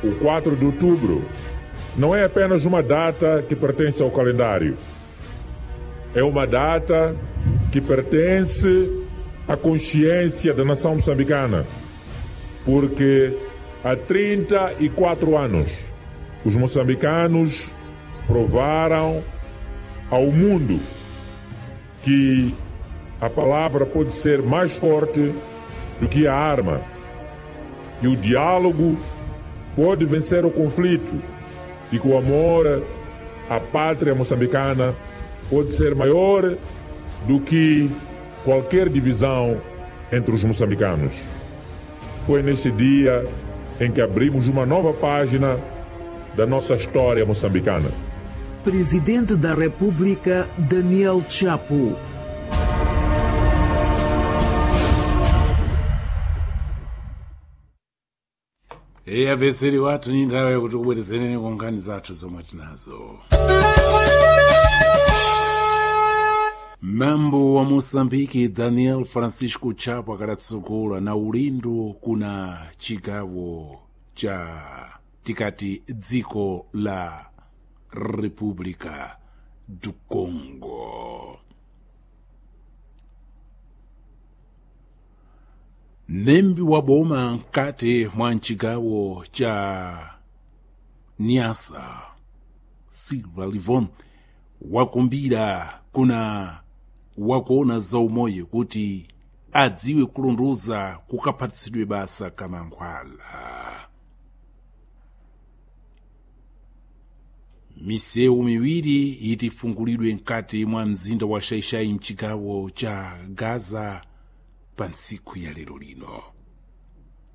o 4 de outubro não é apenas uma data que pertence ao calendário. É uma data que pertence à consciência da nação moçambicana, porque há 34 anos os moçambicanos provaram ao mundo que a palavra pode ser mais forte do que a arma, que o diálogo pode vencer o conflito e que o amor à pátria moçambicana pode ser maior do que qualquer divisão entre os moçambicanos. Foi neste dia em que abrimos uma nova página da nossa história moçambicana. Presidente da República, Daniel Chapo. Abeseri watu ni ndawa ya kutubwerezeneni kwa nkhani zathu zomwe tinazo. Mambo wa Mosambiki Daniel Francisco Chapo akadatsogolera na ulindo kuna chigawo cha tikati dziko la República do Congo. Nembi wa boma nkati mwa chigawo cha Niassa Silva Livon wakumbira kuna wakuona za umoyo kuti adziwe kulondoza kukapatsidwe basa kama nkhwala. Misewu miwiri itifungulidwe nkati mwa mzinda wa Xai-Xai mchigawo cha Gaza pa ntsiku ya lero lino.